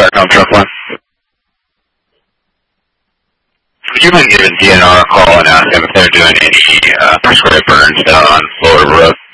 Starcom Truck 1. Would you mind giving DNR a call and ask them if they're doing any prescribed burns down on Florida Road?